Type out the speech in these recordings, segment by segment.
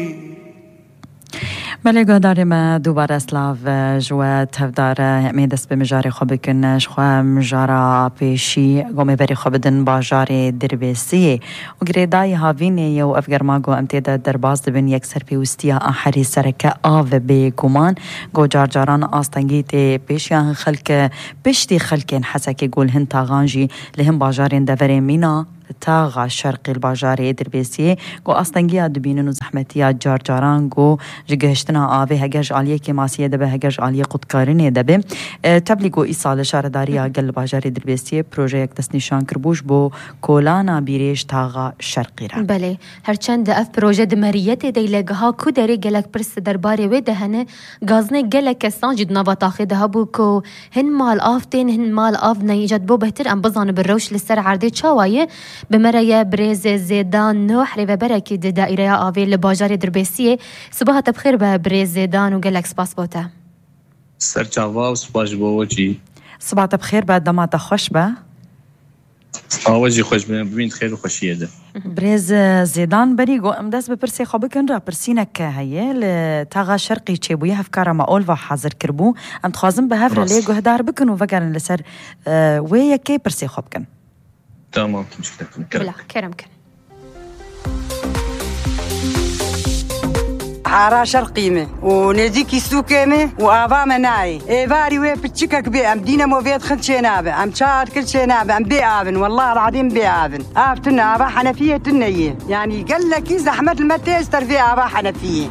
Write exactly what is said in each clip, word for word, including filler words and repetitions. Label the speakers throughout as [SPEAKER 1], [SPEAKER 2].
[SPEAKER 1] بله گوداری ما دوباره اسلاف جوات هفدار امی دست به مجاری خوب کنش خواه مجارا پیشی گومی بری خوب دن باجار دربیسی و گریدای هاوینه یو افگرماگو امتیده در باز دبن یک سر پیوستیا آحری سرکه آو بی گمان گو جار جاران آستنگی تی پیشیان خلک پشتی خلکین حسکی گول هن تاغانجی لهم باجارین دوری مینا تاغا شرقی الباجاری دربیسی گو آستنگی دبینن و زحمتیا جار جاران گو جگهشتنا آوه هگرج آلیه که ماسیه دبه هگرج آلیه قدکارینه دبه تبلیگو ایسال شارداریا گل باجاری دربیسی پروژه یک دست نشان کربوش بو کولانا بیریش تاغا شرقی را.
[SPEAKER 2] بله هرچند اف پروژه دمریت دیلگه ها کدری گلک پرست درباره و دهنه گازنه گلک کسان جد نوا تاخی ده بو کو هن مال آفتین هن مال آف نیجد بو بهتر ام بزان بالروش لسر عرده چاوایه بمريا بريز زيدان نوح ريفا بركي دي دائرة آوي لباجار دربيسية صباحا تبخير بريز زيدان وقالك سباس بوتا
[SPEAKER 3] سرچاوا و سپاس بوچی
[SPEAKER 1] صباح تبخير بعد دماتا خوش با
[SPEAKER 3] آواجی خوش ببین خیر و خوشیه ده
[SPEAKER 1] بريز زيدان بريگو امداز بپرسی خواب کن را پرسینک هیه لتاغا شرقی چه بویه هفکارا ما اول و حاضر کربو ام تخوازم به هفر لیگو هدار بکن و وگرن لسر وی یکی پرسی خواب کن
[SPEAKER 3] تمام مشكلة
[SPEAKER 2] بلا كرم كن
[SPEAKER 4] حارة شرقيمة ونزيكي سوكيمة وآبا مناي إيفاري وي بتشكك بي أم دينا موفيت خل شينابة أم شار كل شينابة أم بي آبن والله العظيم بي آبن آفتنا آبا حنفية تنية يعني قال لك زحمة المتيستر في آبا حنفية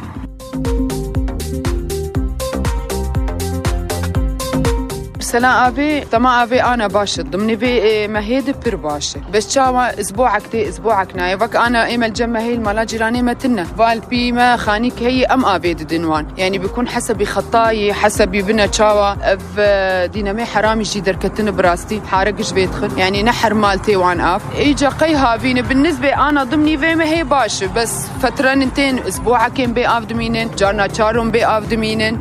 [SPEAKER 5] سلام أبي تما أبي أنا باشد ضمني بي مهيد بير باشد بس شاما أسبوعك تي أسبوعك ناي وك أنا إيما الجمع هي الملا جيراني ما تنا فالبي ما خانيك هي أم أبي دينوان يعني بيكون حسبي خطاي حسبي بنا شاوا اف دينامي حرامي جي دركتن براستي حارقش بيدخل يعني نحر مالتي وان أف إيجا قيها بيني بالنسبة أنا ضمني في ما هي باش بس فترة نتين أسبوعك بي أف دمينن جارنا شارون بي أف دمينن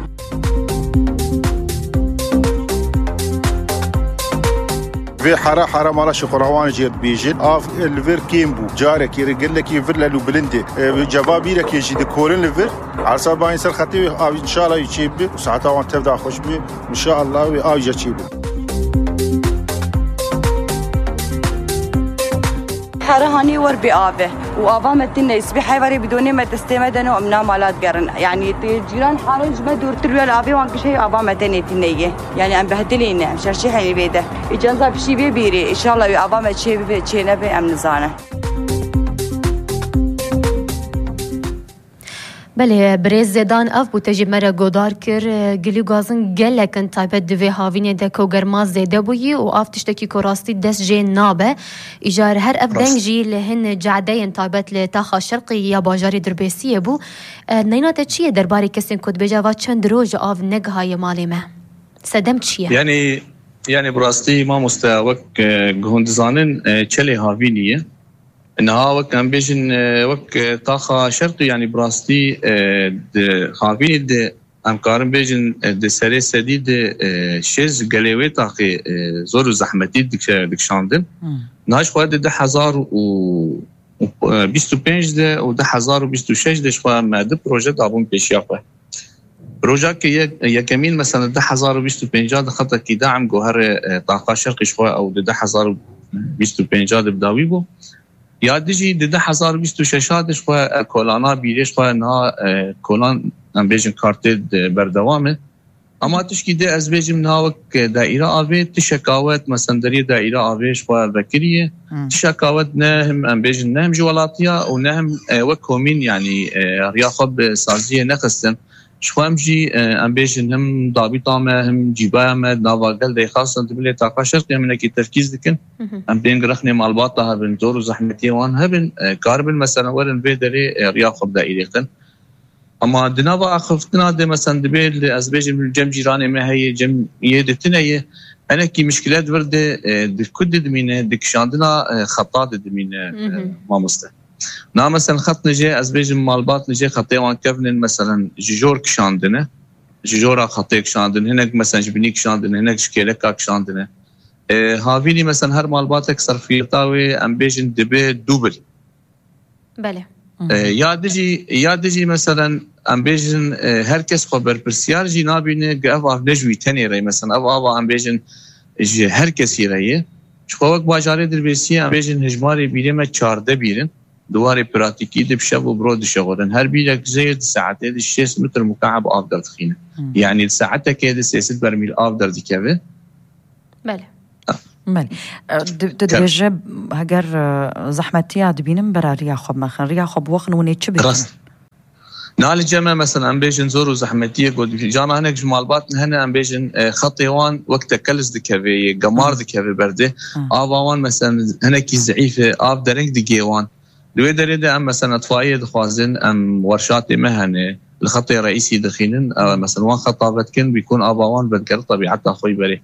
[SPEAKER 6] في حرا حرا مالا شقراوان جيت بيجن اف الفير كيمبو جارك يرجل لك يفر لو بلندي جوابي لك يجي دكورن الفير على سبعين سنه خطي ان شاء الله يجيب ساعتها وانت تبدا خوش بي ان شاء الله ويجي يجيب
[SPEAKER 4] حرهاني ور بآبه وآبا متنا يسبح حيواري بدون ما تستمدنا ومنا مالات قرن يعني تجيران حارج ما دور تروي الآبي وانك شيء آبا متنا تنيه يعني أم بهدلينا شرشي حني بيده إجازة بشي بيبيري إن شاء الله آبا ما شيء بشي نبي أم نزانه
[SPEAKER 2] بله بريز زيدان اف بو تجي مرة قدار كر قليو غازن قلقن تايبت دوي هاويني دكو گرما زيده بوي و اف تشتكي كوراستي دس جي نابه اجار هر اف دنجي لهن جعدين تايبت لتاخا شرقي يا باجاري دربيسيه بو نيناته چيه درباري كسين كود بجاوا چند روج اف نگهای مالي ما سدم چيه
[SPEAKER 3] يعني يعني براستي ما مستوى گهوندزانن چلي هاوينيه انها وقت كان بيجن وقت طاقه شرقي يعني براستي خافيني د امكارن بيجن د سري سديد شيز قليوي طاقه زور زحمتي دك دكشاندن ناش خود د هزار و بیست و پنج ده و ده هزار و بیست و شش ده شو ماده پروژه دابون پیشیافه پروژه که یکمین مثلا ده هزار و بیست و پنج ده خطه کی دعم گوهر طاقه شرقي شو او ده هزار و بیست و پنج ده بداوی بو یادجی ده هزار و بیست و شش دش خو کولانا بیریش خو نه کولان ام بیژن کارت بردوامه اما تشکی ده از بیژم نه دایره آوی تشکاوت مثلا دری دایره آویش خو وکریه تشکاوت نه هم ام بیژن نه هم جولاتیا و نه هم وکومین یعنی ریاخب سازیه نخستن شوام جی ام بیژن هم ضابطه هم جیبا ما نواقل ده خاصه تبلی طاقه شرقی من کی ترکیز دکن ام بین رخنه مالباطه بن دور و زحمتي وان هبن كاربن مثلا ورن بيدري رياض دائري قن اما دنوا اخفتنا ده مثلا دبل از بيجم الجم جيراني ما هي جم يدتنيه انا كي مشكلات ورده دكد دمينه دكشاندنا خطات دمينه ما مست نا مثلا خط نجي از بيجم مالباط نجي خطي وان كفن مثلا جيجور كشاندنه جيجورا خطيك شاندن هناك مثلا جبنيك شاندن هناك شكلك شاندنه هاوینی مثلا هر مالباتك صرفيتاوي ام بيجن دبي دوبل
[SPEAKER 2] بله
[SPEAKER 3] یا دجی یا دجی مثلا ام بیژن هر کس خبر پرسیار جی نابینه گاو اف نجوی تنی ری مثلا او او ام بیژن هر کسی ریه چخوک باجاره دربیسی ام بیژن هجماری بیریم چارده بیرن دوار پراتیکی دبشه و برود شغلن هر بیرک زید ساعته شش متر مكعب آب در دخینه یعنی ساعته که سیصد برمیل آب در دکوه.
[SPEAKER 2] بله
[SPEAKER 1] بله دبیجه هگر زحمتی عاد بینم برای ریا خوب مخن ریا خوب وقت نونی چه بیشتر
[SPEAKER 3] نال جمع مثلا ام بیژن زور و زحمتیه قد جانا هناك جمالبات هنا ام بیژن خطيوان وقت كلز دكوي قمار دكوي برده آبوان مثلا هناك ضعيفه آب درنگ دگيوان لو دريده ام مثلا اطفائيه دخوازن ام ورشات مهنه الخطي الرئيسي دخينن مثلا وان خطابت كن بيكون آبوان بدكر طبيعتها خوي بري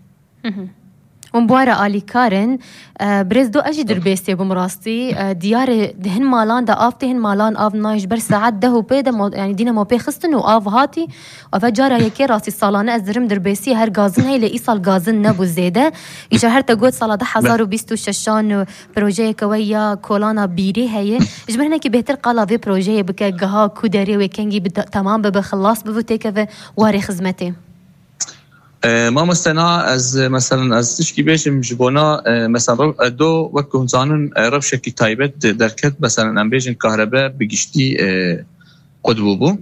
[SPEAKER 2] ومبارا آلی کارن برز دو اجی در بیستی بمراستی دیار دهن مالان دا آف دهن مالان آف نایش بر ساعت ده و پیدا یعنی دینا ما پی خستن و آف هاتی و فجارا یکی راستی سالانه از درم در بیستی هر گازن هی لی سال گازن نبو زیده ایجا هر تا گود سال ده هزار و بیست و ششان پروژه کویا کولانا بیری هی اجبرنا که بهتر قلاوی پروژه بکه گها کودری و کنگی تمام بخلاص بفوته که واری خدمته
[SPEAKER 3] ما مستنا از مثلا از تشکی بیشم جبونا مثلا دو وقت هنزانن رفشه کی تایبت درکت مثلا ام بیشن کهرباء بگشتی قدبو بو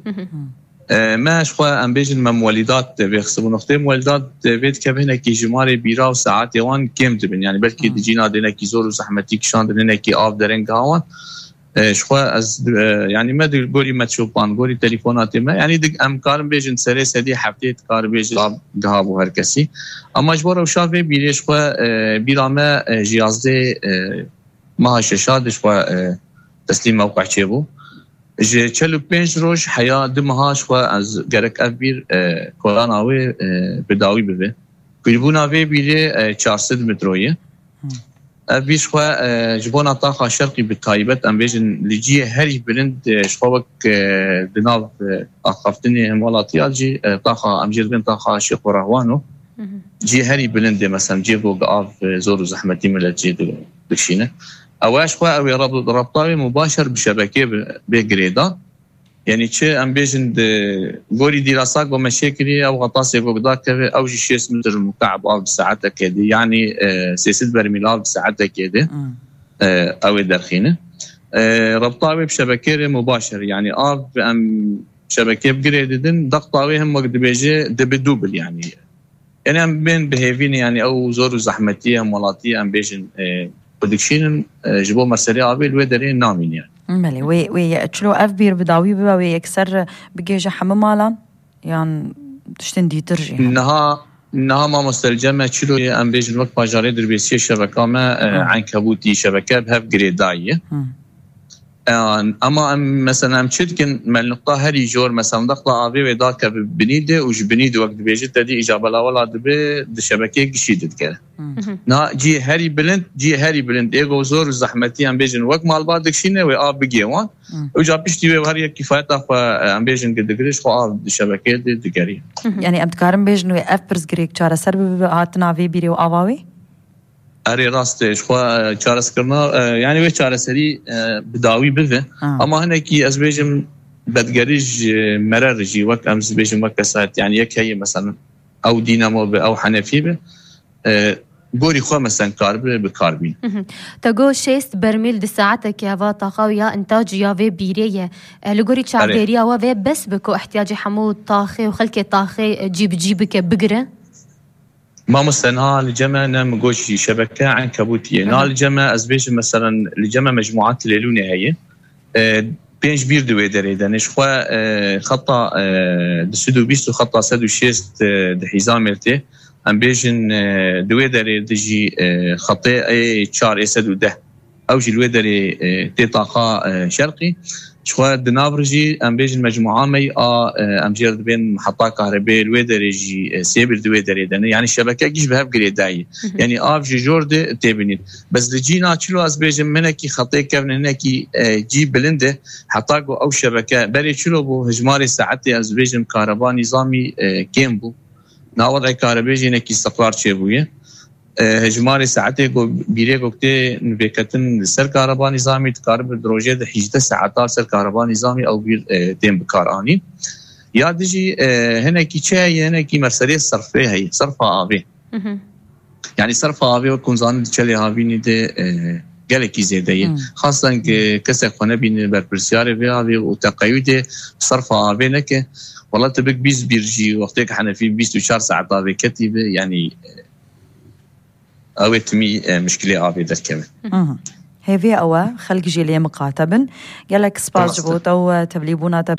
[SPEAKER 3] ما شخوا ام بیشن ممولیدات بيخصبو نقطه مولدات بيت كبهنا كي جماري بيرا وساعات يوان كم دبن يعني بلكي دجينا دينا كي زور وزحمتي كشان دينا كي آف درنگ هاوان شخوا از يعني ما دي بوري ما تشوفان بوري تليفونات ما يعني دق امكار بيجن سري سدي حفتي كار بيجن دهابو هر كسي اما جبر وشافي بيريش خوا بيرامه جيازده ما ششاد شوا تسليم موقع چيبو ج چلو پنج روز حياه دمها شوا از گرك ابير كوراناوي بداوي بده كيبونا في بيري چهارصد مترويه بیش خو جبونا طاقه شرقي بالتايبت ام بيجن لجي هري بلند شخوك دناف اخفتني مولاتيات جي طاقه ام جيربن طاقه شيخ وراهوانو جي هري بلند مثلا جيبو قاف زور زحمتي ملجي دكشينه اواش خو او ربط ربطاوي مباشر بشبكه بجريدا يعني چه ام بيجن غوري دراسات ومشاكل او غطاس يقداك او شيء متر مكعب او ساعته كده يعني سياسه برميل او ساعته كده او درخينه ربطاوي بشبكه مباشر يعني اب ام شبكه بجريدن ضغطاوي هم وقت بيجي دبدوبل يعني يعني ام بين بهيفين يعني او زور زحمتيه مولاتيه ام بيجن برودكشن جبو مرسلي ابي الودرين نامين يعني
[SPEAKER 1] مالي وي وي تشلو اف بير بداوي بوا وي اكثر بجيجه حمامالا يعني تشتندي ترجي
[SPEAKER 3] انها انها ما مستلجمه تشلو ام بيجن وقت باجاري دربيسيه شبكه ما عنكبوتي شبكه بهف جريدايه اما مثلا ام تشكن من نقطه هري جور مثلا دقه ابي وداك بنيده وج بنيده وقت بيجي تدي اجابه لا ولا دبي الشبكه قشيدت كده نا جي هري بلند جي هري بلند ايغو زور زحمتي ام بيجن وقت مال بعد شينه و اب بيجوان وجابشتي وهري كفايته ام بيجن قد قريش خو الشبكه دي دغري
[SPEAKER 1] يعني ام تكارم بيجن و اف برز جريك چاره سر هاتنا في بيري و اواوي
[SPEAKER 3] اري راستش خو چارس کرنا يعني و چاره سري بداوي بده اما هناكي از بيجم بدگريج مررجي وقت امس بيجم وقت يعني يك هي مثلا او دينامو او حنفي به گوری خو مثلا کاربر به کاربین
[SPEAKER 2] تگو شست برمیل د ساعته که هوا طاقه یا انتاج یا و بیریه لگوری چاردری او و بس بکو احتیاج حمود طاقه و خلق طاقه جيب جيب که بگره
[SPEAKER 3] ما مستنها لجمع نمجوشي شبكه عنكبوتيه نال جمع از بيج مثلا لجمع مجموعات ليلونه هي بينج بير دو دريدنش خو خطا دسدو بيستو خطا سدو شست د حزامرتي ام بيجن دوي دري دجي خطي اي چار اسد وده او جي دوي دري تي طاقه شرقي شو دنافرجي ام بيجن مجموعه مي ام جير بين محطه كهرباء دوي دري جي سيبر دوي دري يعني الشبكه جيش بهب جريداي يعني اف جي جورد تبني بس لجينا تشلو از بيجن منكي خطي كفن هناكي جي بلنده حطاقو او شبكه بري تشلو بو هجماري ساعتي از بيجن كهرباء نظامي كيمبو ناوضع كهرباء جينا كي استقرار شيبويه هجماري ساعتي بيريك وقتي نبيكتن سر كهرباء نظامي تقارب دروجة حجدة ساعات سر كهرباء نظامي أو بير تيم بكاراني يا دجي هنا كي شيء هنا كي مرسلية صرفه هي صرفها آبي يعني صرفها آبي وكون زان تشلي هابيني ده جالك زيادة خاصة كسر خنا بين بربرسياري في هذه وتقييده صرفها آبي نك والله تبك بيز بيرجي وقتك حنا في بيز وشار ساعات هذا كتيبة يعني أوت مي مشكلة آبي ده كمان
[SPEAKER 1] هذه أوا خلق جيلي مقاتبن قالك سباس جبوت أو تبليبونا